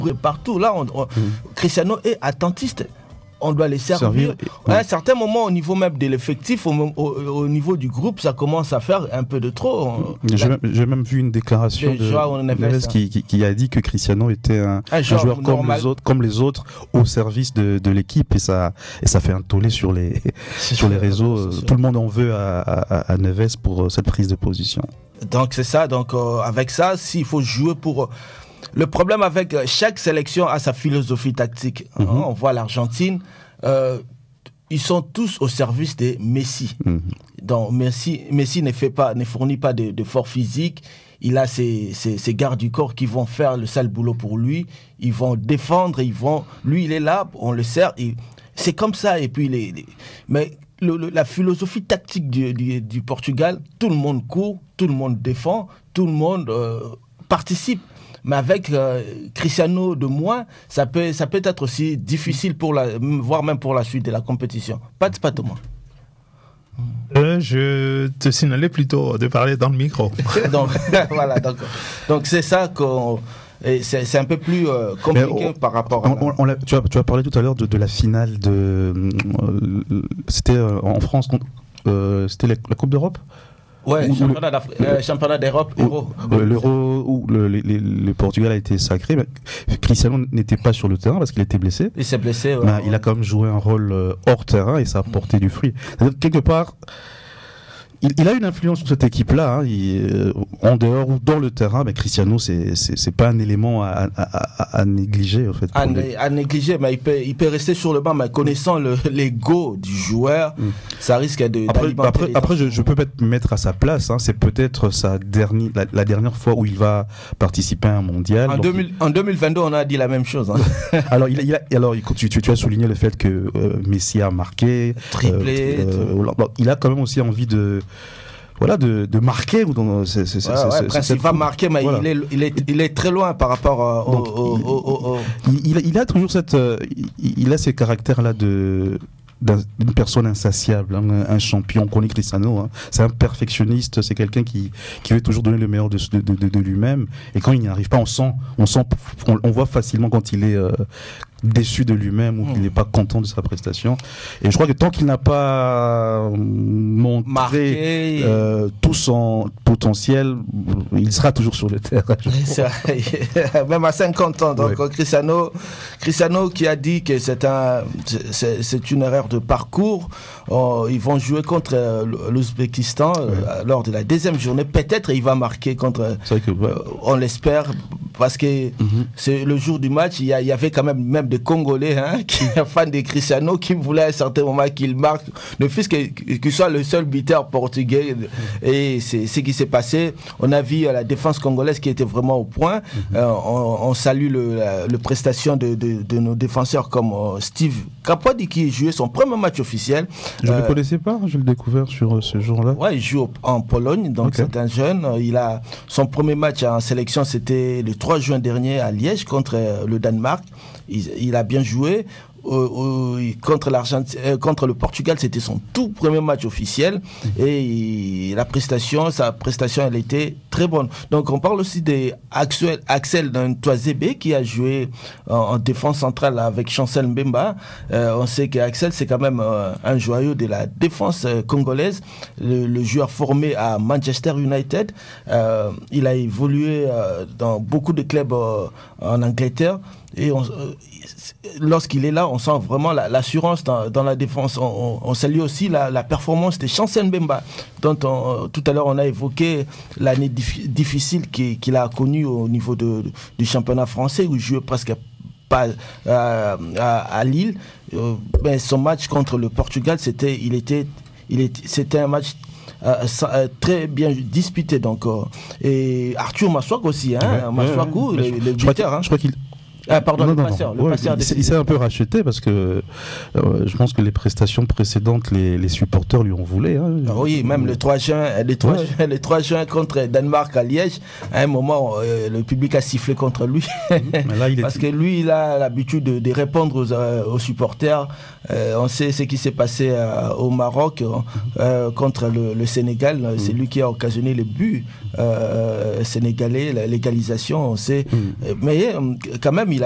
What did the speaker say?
partout. Là, Cristiano est attentiste. On doit les servir. À un certain moment, au niveau même de l'effectif, au niveau du groupe, ça commence à faire un peu de trop. J'ai même vu une déclaration de Neves qui a dit que Cristiano était un joueur comme les autres au service de l'équipe, et ça fait un tollé sur les réseaux. Tout le monde en veut à Neves pour cette prise de position. Donc c'est ça. Donc avec ça, s'il faut jouer pour... Le problème avec chaque sélection a sa philosophie tactique. On voit l'Argentine, ils sont tous au service de Messi. Donc Messi ne fournit pas de fort physique. Il a ses gardes du corps qui vont faire le sale boulot pour lui. Ils vont défendre, lui il est là, on le sert. C'est comme ça. Et puis mais la philosophie tactique du Portugal, tout le monde court, tout le monde défend, tout le monde participe. Mais avec Cristiano de moins, ça peut être aussi difficile voire même pour la suite de la compétition. Pas Thomas. Je te signalais plutôt de parler dans le micro. Donc voilà, donc c'est ça c'est un peu plus compliqué par rapport à... Tu as parlé tout à l'heure de la finale c'était en France, c'était la Coupe d'Europe. Ouais, championnat d'Europe, Euro. L'Euro où le Portugal a été sacré, mais Cristiano n'était pas sur le terrain parce qu'il était blessé. Il s'est blessé. Mais il a quand même joué un rôle hors terrain et ça a porté du fruit. C'est-à-dire, quelque part, il a une influence sur cette équipe-là, en dehors ou dans le terrain. Mais Cristiano, c'est pas un élément à négliger, en fait. À négliger, mais il peut rester sur le banc, mais connaissant l'ego du joueur, ça risque d'alimenter. Après, je peux peut-être me mettre à sa place. C'est peut-être la dernière fois où il va participer à un mondial. En 2022, on a dit la même chose. Alors, tu as souligné le fait que Messi a marqué, triplé. Il a quand même aussi envie de marquer. Il va marquer, mais voilà. il est très loin par rapport au... Il a toujours il a ces caractères-là d'une personne insatiable, un champion. On connaît Cristiano, c'est un perfectionniste, c'est quelqu'un qui veut toujours donner le meilleur de lui-même, et quand il n'y arrive pas, on voit facilement quand il est déçu de lui-même ou qu'il n'est pas content de sa prestation. Et je crois que tant qu'il n'a pas montré tout son potentiel, il sera toujours sur le terrain. Même à 50 ans. Donc Cristiano qui a dit que c'est une erreur de parcours. Ils vont jouer contre l'Ouzbékistan lors de la deuxième journée. Peut-être il va marquer contre... on l'espère, parce que c'est le jour du match, il y avait quand même des Congolais qui sont fans de Cristiano, qui voulaient à un certain moment qu'il marque, ne fût-ce qu'il soit le seul buteur portugais. Et c'est ce qui s'est passé. On a vu la défense congolaise qui était vraiment au point. On salue le prestation de nos défenseurs comme Steve Capodi, qui jouait son premier match officiel. Je ne le connaissais pas, je l'ai découvert sur ce jour-là. Ouais, il joue en Pologne, donc c'est un jeune. Son premier match en sélection, c'était le 3 juin dernier à Liège contre le Danemark. Il a bien joué. Contre le Portugal, c'était son tout premier match officiel, et sa prestation elle était très bonne. Donc on parle aussi d'Axel Ntwazebe qui a joué en défense centrale avec Chancel Mbemba. On sait qu'Axel, c'est quand même un joyau de la défense congolaise, le joueur formé à Manchester United. Il a évolué dans beaucoup de clubs en Angleterre, et lorsqu'il est là, on sent vraiment l'assurance dans la défense. On salue aussi la performance de Chancel Mbemba, dont tout à l'heure on a évoqué l'année difficile qu'il a connue au niveau du championnat français, où il jouait presque pas à Lille. Mais son match contre le Portugal, c'était un match très bien disputé. Donc, et Arthur Massouk aussi, Massouk, le buteur. Je crois qu'il... le passeur. Il s'est un peu racheté parce que je pense que les prestations précédentes, les supporters lui en voulaient. Oui, même le 3 juin contre Danemark à Liège, à un moment, le public a sifflé contre lui. Parce que lui, il a l'habitude de répondre aux supporters. On sait ce qui s'est passé au Maroc contre le Sénégal. C'est lui qui a occasionné le but sénégalais, l'égalisation. On sait. Mais quand même,